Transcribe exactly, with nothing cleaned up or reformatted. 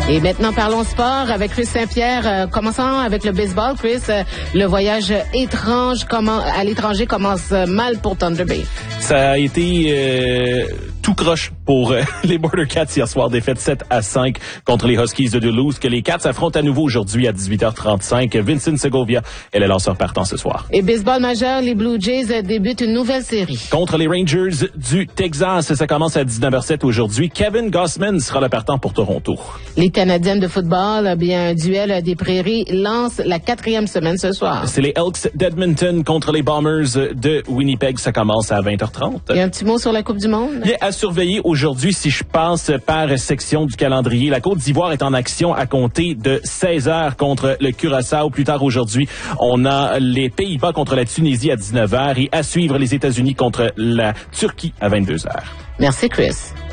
Et maintenant, parlons sport avec Chris Saint-Pierre. Euh, commençons avec le baseball. Chris, euh, le voyage étrange comment, à l'étranger commence mal pour Thunder Bay. Ça a été euh, tout croche pour euh, les Border Cats hier soir. Défaite sept à cinq contre les Huskies de Duluth, que les Cats affrontent à nouveau aujourd'hui à dix-huit heures trente-cinq. Vincent Segovia est le lanceur partant ce soir. Et baseball majeur, les Blue Jays débutent une nouvelle série. Contre les Rangers du Texas, ça commence à dix-neuf heures sept aujourd'hui. Kevin Gausman sera le partant pour Toronto. Les Canadiennes de football, bien un duel des Prairies lance la quatrième semaine ce soir. C'est les Elks d'Edmonton contre les Bombers de Winnipeg. Ça commence à vingt heures trente. Et un petit mot sur la Coupe du Monde? Bien, à surveiller aujourd'hui, si je passe par section du calendrier. La Côte d'Ivoire est en action à compter de seize heures contre le Curaçao. Plus tard aujourd'hui, on a les Pays-Bas contre la Tunisie à dix-neuf heures et à suivre les États-Unis contre la Turquie à vingt-deux heures. Merci, Chris.